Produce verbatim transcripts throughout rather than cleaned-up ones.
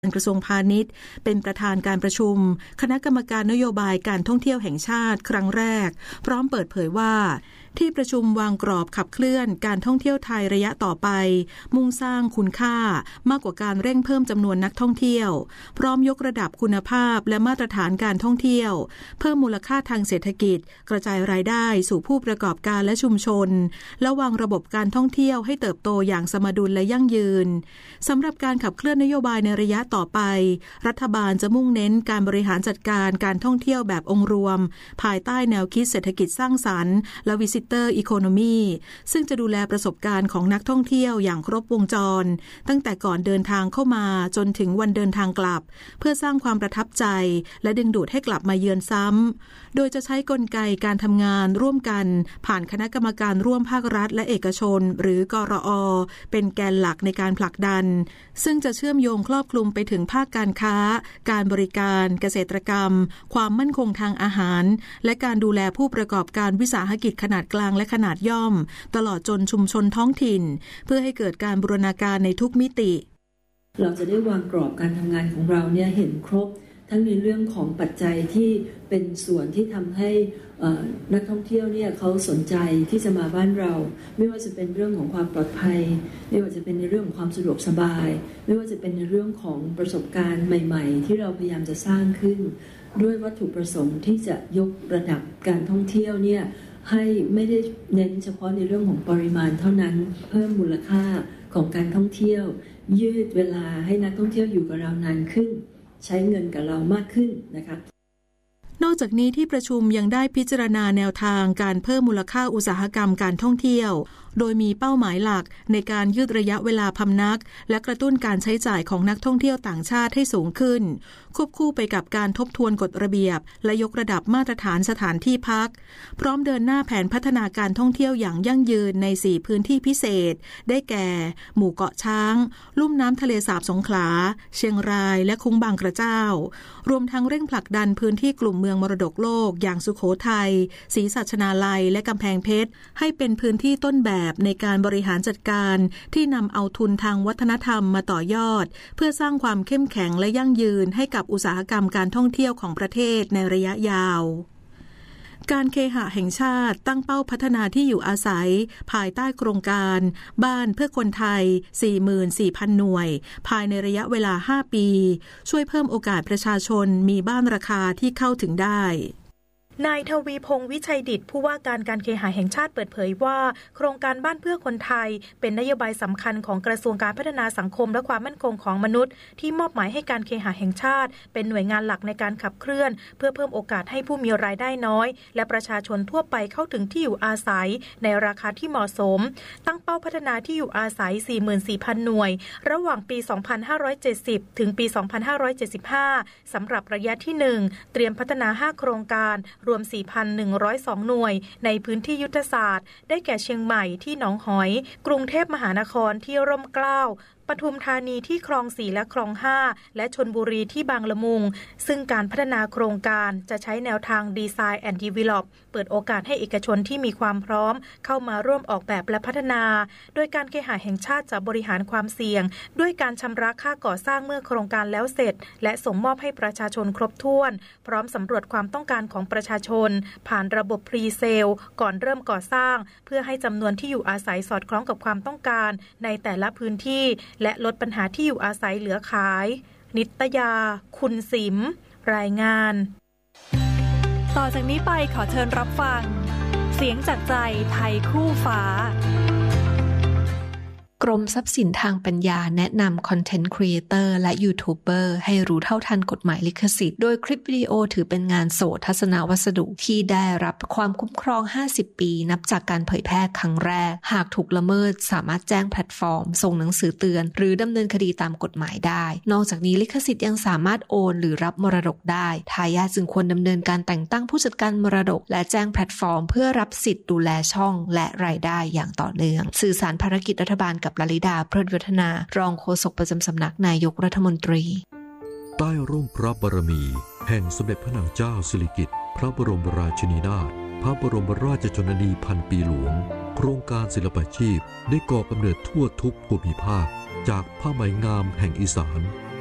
กระทรวงพาณิชย์เป็นประธานการประชุมคณะกรรมการนโยบายการท่องเที่ยวแห่งชาติครั้งแรกพร้อมเปิดเผยว่าที่ประชุมวางกรอบขับเคลื่อนการท่องเที่ยวไทยระยะต่อไปมุ่งสร้างคุณค่ามากกว่าการเร่งเพิ่มจำนวนนักท่องเที่ยวพร้อมยกระดับคุณภาพและมาตรฐานการท่องเที่ยวเพิ่มมูลค่าทางเศรษฐกิจกระจายรายได้สู่ผู้ประกอบการและชุมชนและวางระบบการท่องเที่ยวให้เติบโตอย่างสมดุลและยั่งยืนสำหรับการขับเคลื่อนนโยบายในระยะต่อไปรัฐบาลจะมุ่งเน้นการบริหารจัดการการท่องเที่ยวแบบองค์รวมภายใต้แนวคิดเศรษฐกิจสร้างสรรค์และวิสิเตอร์อีโคโนมีซึ่งจะดูแลประสบการณ์ของนักท่องเที่ยวอย่างครบวงจรตั้งแต่ก่อนเดินทางเข้ามาจนถึงวันเดินทางกลับเพื่อสร้างความประทับใจและดึงดูดให้กลับมาเยือนซ้ำโดยจะใช้กลไกการทำงานร่วมกันผ่านคณะกรรมการร่วมภาครัฐและเอกชนหรือกรอ.เป็นแกนหลักในการผลักดันซึ่งจะเชื่อมโยงครอบคลุมไปถึงภาคการค้าการบริการเกษตรกรรมความมั่นคงทางอาหารและการดูแลผู้ประกอบการวิสาหกิจขนาดกลางและขนาดย่อมตลอดจนชุมชนท้องถิ่นเพื่อให้เกิดการบูรณาการในทุกมิติเราจะได้วางกรอบการทำงานของเราเนี่ยเห็นครบทั้งในเรื่องของปัจจัยที่เป็นส่วนที่ทำให้นักท่องเที่ยวเนี่ยเขาสนใจที่จะมาบ้านเราไม่ว่าจะเป็นเรื่องของความปลอดภัยไม่ว่าจะเป็นในเรื่องของความสะดวกสบายไม่ว่าจะเป็นในเรื่องของประสบการณ์ใหม่ๆที่เราพยายามจะสร้างขึ้นด้วยวัตถุประสงค์ที่จะยกระดับการท่องเที่ยวเนี่ยให้ไม่ได้เน้นเฉพาะในเรื่องของปริมาณเท่านั้นเพิ่มมูลค่าของการท่องเที่ยวยืดเวลาให้นักท่องเที่ยวอยู่กับเรานานขึ้นใช้เงินกับเรามากขึ้นนะคะนอกจากนี้ที่ประชุมยังได้พิจารณาแนวทางการเพิ่มมูลค่าอุตสาหกรรมการท่องเที่ยวโดยมีเป้าหมายหลักในการยืดระยะเวลาพำนักและกระตุ้นการใช้จ่ายของนักท่องเที่ยวต่างชาติให้สูงขึ้นควบคู่ไปกับการทบทวนกฎระเบียบและยกระดับมาตรฐานสถานที่พักพร้อมเดินหน้าแผนพัฒนาการท่องเที่ยวอย่างยั่งยืนในสี่พื้นที่พิเศษได้แก่หมู่เกาะช้างลุ่มน้ำทะเลสาบสงขลาเชียงรายและคุ้งบางกระเจ้ารวมทั้งเร่งผลักดันพื้นที่กลุ่มเมืองมรดกโลกอย่างสุโขทัยศรีสัชนาลัยและกำแพงเพชรให้เป็นพื้นที่ต้นแบบในการบริหารจัดการที่นำเอาทุนทางวัฒนธรรมมาต่อยอดเพื่อสร้างความเข้มแข็งและยั่งยืนให้กับอุตสาหกรรมการท่องเที่ยวของประเทศในระยะยาวการเคหะแห่งชาติตั้งเป้าพัฒนาที่อยู่อาศัยภายใต้โครงการบ้านเพื่อคนไทย สี่หมื่นสี่พัน หน่วยภายในระยะเวลาห้าปีช่วยเพิ่มโอกาสประชาชนมีบ้านราคาที่เข้าถึงได้นายทวีพงษ์วิชัยดิษฐ์ผู้ว่าการการเคหะแห่งชาติเปิดเผยว่าโครงการบ้านเพื่อคนไทยเป็นนโยบายสำคัญของกระทรวงการพัฒนาสังคมและความมั่นคงของมนุษย์ที่มอบหมายให้การเคหะแห่งชาติเป็นหน่วยงานหลักในการขับเคลื่อนเพื่อเพิ่มโอกาสให้ผู้มีรายได้น้อยและประชาชนทั่วไปเข้าถึงที่อยู่อาศัยในราคาที่เหมาะสมตั้งเป้าพัฒนาที่อยู่อาศัย สี่หมื่นสี่พัน หน่วยระหว่างปี สองพันห้าร้อยเจ็ดสิบ ถึงปี สองพันห้าร้อยเจ็ดสิบห้า สำหรับระยะที่ หนึ่ง เตรียมพัฒนาห้าโครงการรวม สี่พันหนึ่งร้อยสอง หน่วยในพื้นที่ยุทธศาสตร์ได้แก่เชียงใหม่ที่หนองหอยกรุงเทพมหานครที่ร่มเกล้าปทุมธานีที่คลองสี่และคลองห้าและชลบุรีที่บางละมุงซึ่งการพัฒนาโครงการจะใช้แนวทาง Design and Develop เปิดโอกาสให้เอกชนที่มีความพร้อมเข้ามาร่วมออกแบบและพัฒนาโดยการเคหะแห่งชาติจะบริหารความเสี่ยงด้วยการชำระค่าก่อสร้างเมื่อโครงการแล้วเสร็จและส่งมอบให้ประชาชนครบถ้วนพร้อมสำรวจความต้องการของประชาชนผ่านระบบพรีเซลก่อนเริ่มก่อสร้างเพื่อให้จำนวนที่อยู่อาศัยสอดคล้องกับความต้องการในแต่ละพื้นที่และลดปัญหาที่อยู่อาศัยเหลือขายนิตยาคุณสิมรายงานต่อจากนี้ไปขอเชิญรับฟังเสียงจากใจไทยคู่ฟ้ากรมทรัพย์สินทางปัญญาแนะนำคอนเทนต์ครีเอเตอร์และยูทูบเบอร์ให้รู้เท่าทันกฎหมายลิขสิทธิ์โดยคลิปวิดีโอถือเป็นงานโสตทัศนวัสดุที่ได้รับความคุ้มครองห้าสิบปีนับจากการเผยแพร่ครั้งแรกหากถูกละเมิดสามารถแจ้งแพลตฟอร์มส่งหนังสือเตือนหรือดำเนินคดีตามกฎหมายได้นอกจากนี้ลิขสิทธิ์ยังสามารถโอนหรือรับมรดกได้ทายาทจึงควรดำเนินการแต่งตั้งผู้จัดการมรดกและแจ้งแพลตฟอร์มเพื่อรับสิทธิ์ดูแลช่องและรายได้อย่างต่อเนื่องสื่อสารภารกิจรัฐบาลกับลลิดาเพลิดวัฒนารองโฆษกประจำสำนักนายกรัฐมนตรีใต้ร่มพระบารมีแห่งสมเด็จพระนางเจ้าสิริกิติ์พระบรมราชินีนาถพระบรมราชชนนีพันปีหลวงโครงการศิลปาชีพได้ก่อกำเนิดทั่วทุกภูมิภาคจากผ้าไหมงามแห่งอีสาน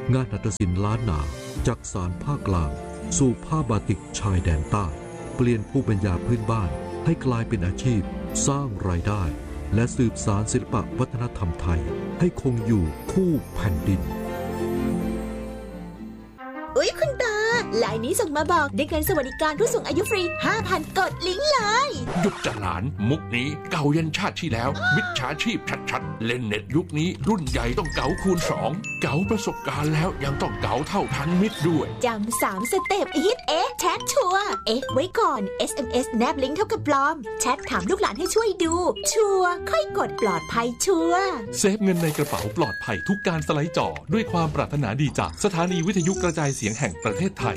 งานหัตถศิลป์ล้านนาจากสารภาคกลางสู่ผ้าบาติกชายแดนใต้เปลี่ยนภูมิปัญญาพื้นบ้านให้กลายเป็นอาชีพสร้างรายได้และสืบสานศิลปวัฒนธรรมไทยให้คงอยู่คู่แผ่นดินอุ๊ยคุณตาลายนี้ส่งมาบอกได้เงินสวัสดิการผู้สูงอายุฟรี ห้าพัน กดลิงก์เลยหยุดจัดหลานมุกนี้เก่ายันชาติที่แล้วมิจฉาชีพชัดๆเล่นเน็ตยุคนี้รุ่นใหญ่ต้องเก๋าคูณสองเก๋าประสบการณ์แล้วยังต้องเก๋าเท่าทันมิตรด้วยจำสามสเต็ปฮิตเอ๊ะแชทชัวร์เอ๊ะไว้ก่อน เอส เอ็ม เอส แนบลิงก์เท่ากับปลอมแชทถามลูกหลานให้ช่วยดูชัวร์ค่อยกดปลอดภัยชัวร์เซฟเงินในกระเป๋าปลอดภัยทุกการสไลด์จอด้วยความปรารถนาดีจากสถานีวิทยุกระจายเสียงแห่งประเทศไทย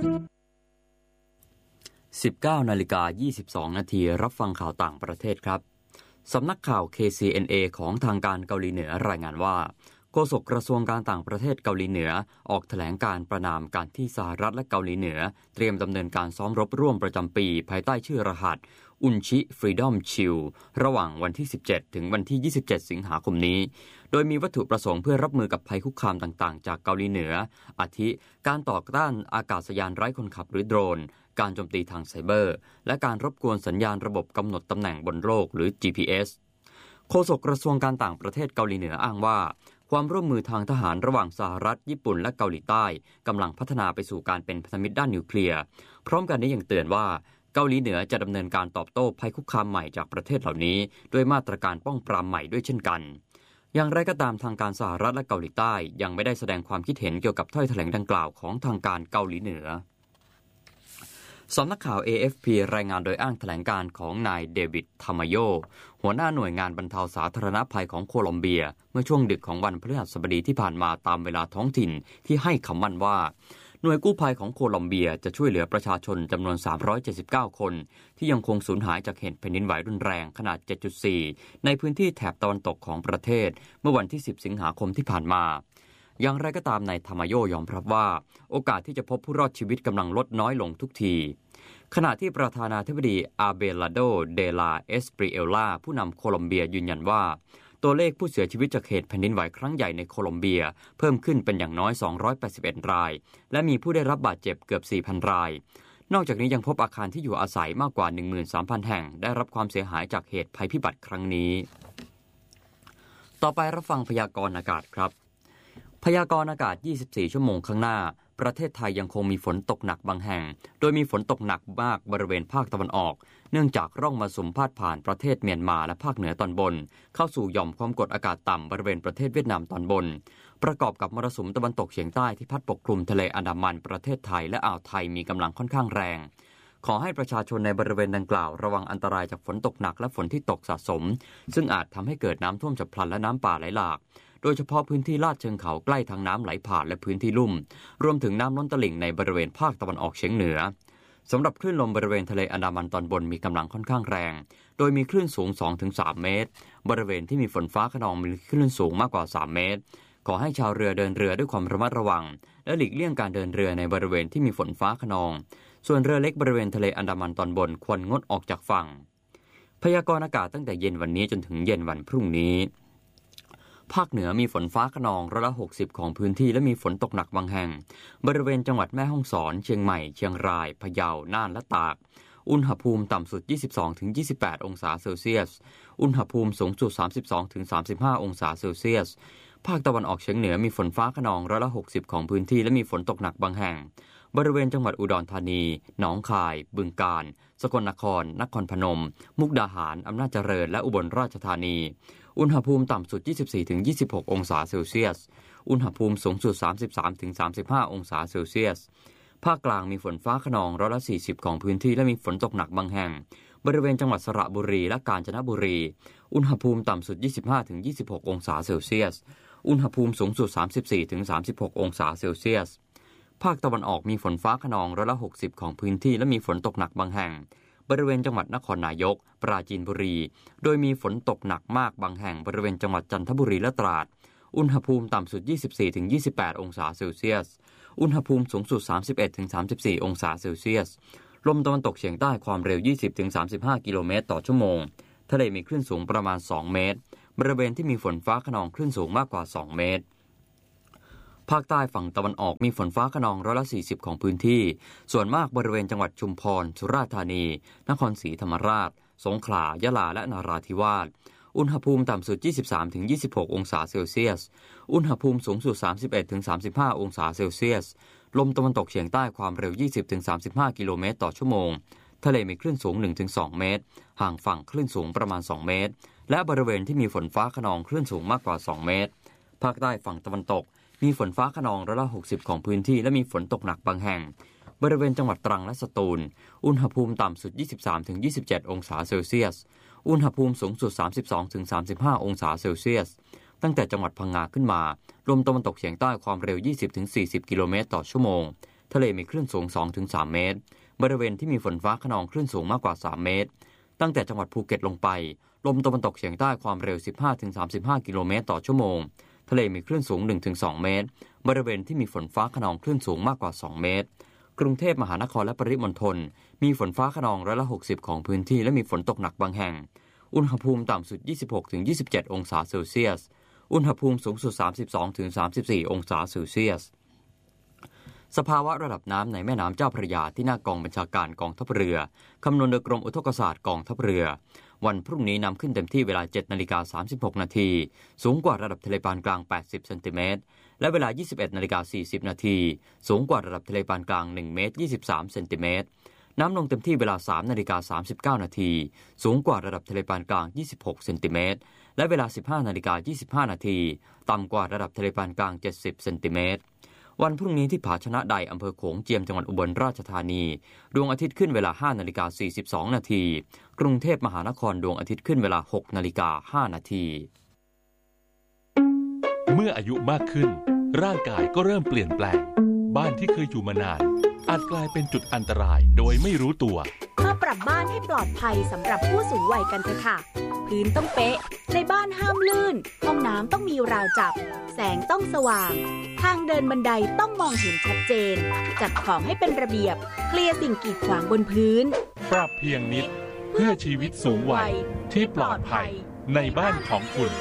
สิบเก้านาฬิกายี่สิบสองนาทีรับฟังข่าวต่างประเทศครับสำนักข่าว เค ซี เอ็น เอ ของทางการเกาหลีเหนือรายงานว่าโฆษกกระทรวงการต่างประเทศเกาหลีเหนือออกแถลงการประณามการที่สหรัฐและเกาหลีเหนือเตรียมดำเนินการซ้อมรบร่วมประจำปีภายใต้ชื่อรหัสอุนชิฟรีดอมชิลระหว่างวันที่สิบเจ็ดถึงวันที่ยี่สิบเจ็ดสิงหาคมนี้โดยมีวัตถุประสงค์เพื่อรับมือกับภัยคุกคามต่างๆจากเกาหลีเหนืออาทิการต่อต้านอากาศยานไร้คนขับหรือโดรนการโจมตีทางไซเบอร์และการรบกวนสัญญาณระบบกำหนดตำแหน่งบนโลกหรือ จี พี เอส โฆษกกระทรวงการต่างประเทศเกาหลีเหนืออ้างว่าความร่วมมือทางทหารระหว่างสหรัฐญี่ปุ่นและเกาหลีใต้กำลังพัฒนาไปสู่การเป็นพันธมิตรด้านนิวเคลียร์พร้อมกันนี้ยังเตือนว่าเกาหลีเหนือจะดำเนินการตอบโต้ภัยคุกคามใหม่จากประเทศเหล่านี้ด้วยมาตรการป้องปรามใหม่ด้วยเช่นกันอย่างไรก็ตามทางการสหรัฐและเกาหลีใต้ยังไม่ได้แสดงความคิดเห็นเกี่ยวกับถ้อยแถลงดังกล่าวของทางการเกาหลีเหนือสำนักข่าว เอ เอฟ พี รายงานโดยอ้างแถลงการของนายเดวิดทามาโยหัวหน้าหน่วยงานบรรเทาสาธารณภัยของโคลอมเบียเมื่อช่วงดึกของวันพฤหัสบดีที่ผ่านมาตามเวลาท้องถิ่นที่ให้คำมั่นว่าหน่วยกู้ภัยของโคลอมเบียจะช่วยเหลือประชาชนจำนวนสามร้อยเจ็ดสิบเก้าคนที่ยังคงสูญหายจากเหตุแผ่นดินไหวรุนแรงขนาด เจ็ดจุดสี่ ในพื้นที่แถบตะวันตกของประเทศเมื่อวันที่สิบสิงหาคมที่ผ่านมาอย่างไรก็ตามนายทามาโยยอมรับว่าโอกาสที่จะพบผู้รอดชีวิตกำลังลดน้อยลงทุกทีขณะที่ประธานาธิบดีอาเบลาโดเดลาเอสปริเอลลาผู้นำโคลอมเบียยืนยันว่าตัวเลขผู้เสียชีวิตจากเหตุแผ่นดินไหวครั้งใหญ่ในโคลอมเบียเพิ่มขึ้นเป็นอย่างน้อยสองร้อยแปดสิบเอ็ดรายและมีผู้ได้รับบาดเจ็บเกือบ สี่พัน รายนอกจากนี้ยังพบอาคารที่อยู่อาศัยมากกว่า หนึ่งหมื่นสามพัน แห่งได้รับความเสียหายจากเหตุภัยพิบัติครั้งนี้ต่อไปรับฟังพยากรณ์อากาศครับพยากรณ์อากาศยี่สิบสี่ชั่วโมงข้างหน้าประเทศไทยยังคงมีฝนตกหนักบางแห่งโดยมีฝนตกหนักมากบริเวณภาคตะวันออกเนื่องจากร่องมรสุมพาดผ่านประเทศเมียนมาและภาคเหนือตอนบนเข้าสู่หย่อมความกดอากาศต่ำบริเวณประเทศเวียดนามตอนบนประกอบกับมรสุมตะวันตกเฉียงใต้ที่พัดปกคลุมทะเลอันดามันประเทศไทยและอ่าวไทยมีกำลังค่อนข้างแรงขอให้ประชาชนในบริเวณดังกล่าวระวังอันตรายจากฝนตกหนักและฝนที่ตกสะสมซึ่งอาจทำให้เกิดน้ำท่วมฉับพลันและน้ำป่าไหลหลากโดยเฉพาะพื้นที่ลาดเชิงเขาใกล้ทางน้ำไหลผ่านและพื้นที่ลุ่มรวมถึงน้ำล้นตลิ่งในบริเวณภาคตะวันออกเฉียงเหนือสำหรับคลื่นลมบริเวณทะเลอันดามันตอนบนมีกำลังค่อนข้างแรงโดยมีคลื่นสูง สองถึงสาม เมตรบริเวณที่มีฝนฟ้าคะนองมีคลื่นสูงมากกว่าสามเมตรขอให้ชาวเรือเดินเรือด้วยความระมัดระวังและหลีกเลี่ยงการเดินเรือในบริเวณที่มีฝนฟ้าคะนองส่วนเรือเล็กบริเวณทะเลอันดามันตอนบนควรงดออกจากฝั่งพยากรณ์อากาศตั้งแต่เย็นวันนี้จนถึงเย็นวันพรุ่งนี้ภาคเหนือมีฝนฟ้าคะนองร้อยละหกสิบของพื้นที่และมีฝนตกหนักบางแห่งบริเวณจังหวัดแม่ฮ่องสอนเชียงใหม่เชียงรายพะเยาน่านและตากอุณหภูมิต่ำสุด ยี่สิบสองถึงยี่สิบแปด องศาเซลเซียสอุณหภูมิสูงสุด สามสิบสองถึงสามสิบห้า องศาเซลเซียสภาคตะวันออกเฉียงเหนือมีฝนฟ้าคะนองร้อยละหกสิบของพื้นที่และมีฝนตกหนักบางแห่งบริเวณจังหวัดอุดรธานีหนองคายบึงกาฬสกลนครนครพนมมุกดาหารอำนาจเจริญและอุบลราชธานีอุณหภูมิต่ำสุด ยี่สิบสี่ถึงยี่สิบหก องศาเซลเซียสอุณหภูมิสูงสุด สามสิบสามถึงสามสิบห้า องศาเซลเซียสภาคกลางมีฝนฟ้าคะนองร้อยละสี่สิบของพื้นที่และมีฝนตกหนักบางแห่งบริเวณจังหวัดสระบุรีและกาญจนบุรีอุณหภูมิต่ำสุด ยี่สิบห้าถึงยี่สิบหก องศาเซลเซียสอุณหภูมิสูงสุด สามสิบสี่ถึงสามสิบหก องศาเซลเซียสภาคตะวันออกมีฝนฟ้าคะนองร้อยละหกสิบของพื้นที่และมีฝนตกหนักบางแห่งบริเวณจังหวัดนครนายกปราจีนบุรีโดยมีฝนตกหนักมากบางแห่งบริเวณจังหวัดจันทบุรีและตราดอุณหภูมิต่ำสุด ยี่สิบสี่ถึงยี่สิบแปด องศาเซลเซียสอุณหภูมิสูงสุด สามสิบเอ็ดถึงสามสิบสี่ องศาเซลเซียสลมตะวันตกเฉียงใต้ความเร็ว ยี่สิบถึงสามสิบห้า กิโลเมตรต่อชั่วโมงทะเลมีคลื่นสูงประมาณสองเมตรบริเวณที่มีฝนฟ้าคะนองคลื่นสูงมากกว่าสองเมตรภาคใต้ฝั่งตะวันออกมีฝนฟ้าคะนองร้อยละสี่สิบของพื้นที่ส่วนมากบริเวณจังหวัดชุมพรสุราษฎร์ธานีนครศรีธรรมราชสงขลายะลาและนราธิวาสอุณหภูมิต่ำสุด ยี่สิบสามถึงยี่สิบหก องศาเซลเซียสอุณหภูมิสูงสุด สามสิบเอ็ดถึงสามสิบห้า องศาเซลเซียสลมตะวันตกเฉียงใต้ความเร็ว ยี่สิบถึงสามสิบห้า กิโลเมตรต่อชั่วโมงทะเลมีคลื่นสูง หนึ่งถึงสอง เมตรห่างฝั่งคลื่นสูงประมาณสองเมตรและบริเวณที่มีฝนฟ้าคะนองคลื่นสูงมากกว่าสองเมตรภาคใต้ฝั่งตะวันตกมีฝนฟ้าคะนองร้อยละหกสิบของพื้นที่และมีฝนตกหนักบางแห่งบริเวณจังหวัดตรังและสตูลอุณหภูมิต่ำสุด ยี่สิบสามถึงยี่สิบเจ็ด องศาเซลเซียสอุณหภูมิสูงสุด สามสิบสองถึงสามสิบห้า องศาเซลเซียสตั้งแต่จังหวัดพังงาขึ้นมาลมตะวันตกเฉียงใต้ความเร็ว ยี่สิบถึงสี่สิบ กิโลเมตรต่อชั่วโมงทะเลมีคลื่นสูง สองถึงสาม เมตรบริเวณที่มีฝนฟ้าคะนองคลื่นสูงมากกว่าสามเมตรตั้งแต่จังหวัดภูเก็ตลงไปลมตะวันตกเฉียงใต้ความเร็ว สิบห้าถึงสามสิบห้า กิโลเมตรต่อชั่วโมงทะเลมีคลื่นสูง หนึ่งถึงสอง เมตรบริเวณที่มีฝนฟ้าคะนองคลื่นสูงมากกว่าสองเมตรกรุงเทพมหานครและปริมณฑลมีฝนฟ้าคะนองร้อยละหกสิบของพื้นที่และมีฝนตกหนักบางแห่งอุณหภูมิต่ำสุด ยี่สิบหกถึงยี่สิบเจ็ด องศาเซลเซียสอุณหภูมิสูงสุด สามสิบสองถึงสามสิบสี่ องศาเซลเซียสสภาวะระดับน้ำในแม่น้ำเจ้าพระยาที่หน้ากองบัญชาการกองทัพเรือคำนวณโดยกรมอุทกศาสตร์กองทัพเรือวันพรุ่งนี้น้ำขึ้นเต็มที่เวลา เจ็ดนาฬิกาสามสิบหกนาทีสูงกว่าระดับทะเลปานกลางแปดสิบเซนติเมตรและเวลา ยี่สิบเอ็ดนาฬิกาสี่สิบนาทีสูงกว่าระดับทะเลปานกลางหนึ่งเมตรยี่สิบสามเซนติเมตรน้ำลงเต็มที่เวลา สามนาฬิกาสามสิบเก้านาทีสูงกว่าระดับทะเลปานกลางยี่สิบหกเซนติเมตรและเวลา สิบห้านาฬิกายี่สิบห้านาทีต่ำกว่าระดับทะเลปานกลางเจ็ดสิบเซนติเมตรวันพรุ่งนี้ที่ผาชนะใดอำเภอโขงเจียมจังหวัดอุบลราชธานีดวงอาทิตย์ขึ้นเวลา ห้านาฬิกาสี่สิบสองนาทีกรุงเทพมหานครดวงอาทิตย์ขึ้นเวลา หกนาฬิกาห้านาทีเมื่ออายุมากขึ้นร่างกายก็เริ่มเปลี่ยนแปลงบ้านที่เคยอยู่มานานอาจกลายเป็นจุดอันตรายโดยไม่รู้ตัวมาปรับบ้านให้ปลอดภัยสำหรับผู้สูงวัยกันเถอะค่ะพื้นต้องเป๊ะในบ้านห้ามลื่นห้องน้ำต้องมีราวจับแสงต้องสว่างทางเดินบันไดต้องมองเห็นชัดเจนจัดของให้เป็นระเบียบเคลียร์สิ่งกีดขวางบนพื้นปรับเพียงนิดเพื่อชีวิตสูงวัยที่ปลอดภัยในบ้านของคุณ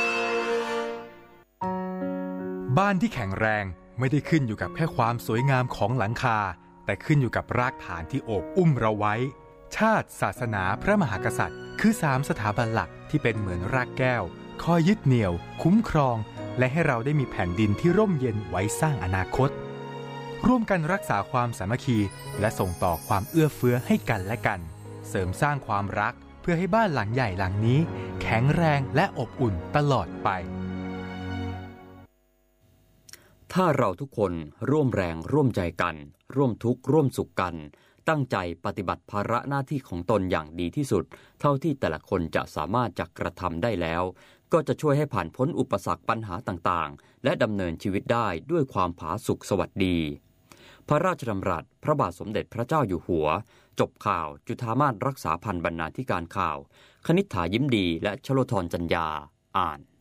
บ้านที่แข็งแรงไม่ได้ขึ้นอยู่กับแค่ความสวยงามของหลังคาแต่ขึ้นอยู่กับรากฐานที่โอบอุ้มเราไว้ชาติศาสนาพระมหากษัตริย์คือสามสถาบันหลักที่เป็นเหมือนรากแก้วคอยยึดเหนี่ยวคุ้มครองและให้เราได้มีแผ่นดินที่ร่มเย็นไว้สร้างอนาคตร่วมกันรักษาความสามัคคีและส่งต่อความเอื้อเฟื้อให้กันและกันเสริมสร้างความรักเพื่อให้บ้านหลังใหญ่หลังนี้แข็งแรงและอบอุ่นตลอดไปถ้าเราทุกคนร่วมแรงร่วมใจกันร่วมทุกข์ร่วมสุขกันตั้งใจปฏิบัติภาระหน้าที่ของตนอย่างดีที่สุดเท่าที่แต่ละคนจะสามารถจะกระทำได้แล้วก็จะช่วยให้ผ่านพ้นอุปสรรคปัญหาต่างๆและดำเนินชีวิตได้ด้วยความผาสุกสวัสดีพระราชดำรัสพระบาทสมเด็จพระเจ้าอยู่หัวจบข่าวจุฑามาสรักษาพันธ์บรรณาธิการข่าวคณิษฐายิ้มดีและชโลธรจัญญาอ่าน